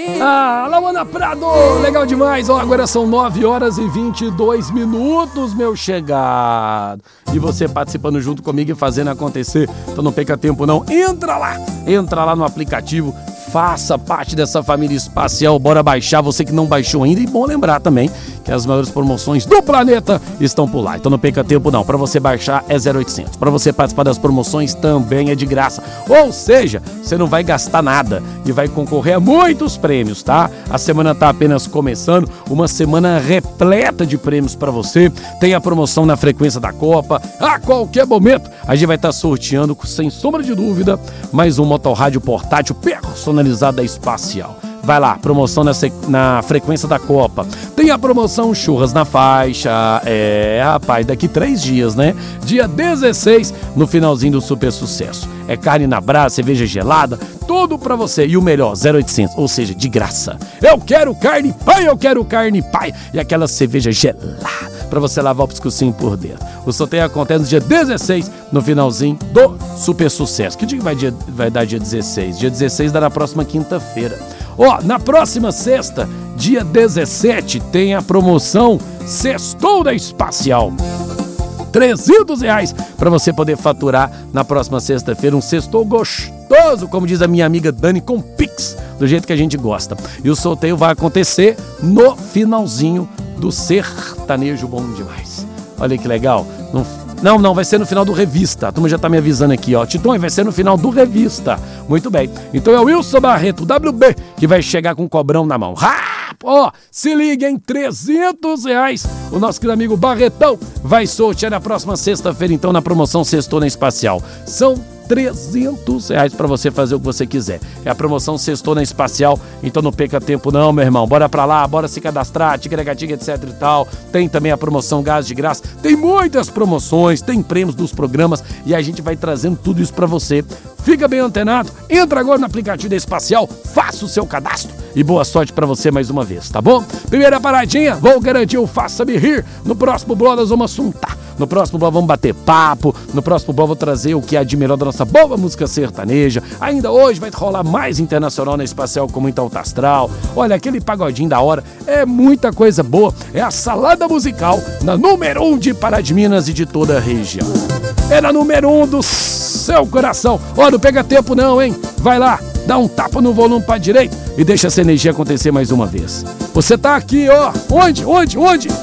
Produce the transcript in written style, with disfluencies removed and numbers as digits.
Lawana Prado, legal demais. Agora são 9h22, meu chegado. E você participando junto comigo e fazendo acontecer. Então não perca tempo não. Entra lá no aplicativo. Faça parte dessa família espacial, bora baixar, você que não baixou ainda. E bom lembrar também que as maiores promoções do planeta estão por lá. Então não perca tempo não, para você baixar é 0800. Para você participar das promoções também é de graça. Ou seja, você não vai gastar nada e vai concorrer a muitos prêmios, tá? A semana tá apenas começando, uma semana repleta de prêmios para você. Tem a promoção na frequência da Copa. A qualquer momento a gente vai estar sorteando, sem sombra de dúvida, mais um motorrádio portátil personalizado da Espacial. Vai lá, promoção na frequência da Copa. Tem a promoção churras na faixa. Rapaz, daqui 3 dias, né? Dia 16, no finalzinho do Super Sucesso. É carne na brasa, cerveja gelada, tudo pra você. E o melhor, 0800, ou seja, de graça. Eu quero carne pai. E aquela cerveja gelada pra você lavar o pescocinho por dentro. O sorteio acontece no dia 16, no finalzinho do Super Sucesso. Que dia que vai dar dia 16? Dia 16 dá na próxima quinta-feira. Na próxima sexta, dia 17, tem a promoção Sextou da Espacial. R$300 para você poder faturar na próxima sexta-feira um sextou gostoso, como diz a minha amiga Dani, com Pix, do jeito que a gente gosta. E o sorteio vai acontecer no finalzinho do Sertanejo Bom Demais. Olha que legal. Não, vai ser no final do Revista. A turma já tá me avisando aqui, Titon, vai ser no final do Revista. Muito bem. Então é o Wilson Barreto, WB, que vai chegar com o cobrão na mão. Se liga, hein? R$300. O nosso querido amigo Barretão vai sortear na próxima sexta-feira, então, na promoção Sextou na Espacial. São R$300 para você fazer o que você quiser. É a promoção Sextou na Espacial, então não perca tempo não, meu irmão. Bora pra lá, bora se cadastrar, tigre-gatiga, etc e tal. Tem também a promoção Gás de Graça. Tem muitas promoções, tem prêmios dos programas e a gente vai trazendo tudo isso para você. Fica bem antenado, entra agora no aplicativo da Espacial, faça o seu cadastro e boa sorte para você mais uma vez, tá bom? Primeira paradinha, vou garantir o Faça-me Rir. No próximo bloco nós vamos assuntar. No próximo bloco vamos bater papo. No próximo bloco vou trazer o que há de melhor da nossa boa música sertaneja. Ainda hoje vai rolar mais internacional na Espacial com muito alto astral. Olha, aquele pagodinho da hora. É muita coisa boa. É a salada musical na número 1 de Pará de Minas e de toda a região. É na número 1 do seu coração. Não pega tempo não, hein? Vai lá, dá um tapa no volume pra direita e deixa essa energia acontecer mais uma vez. Você tá aqui, Onde?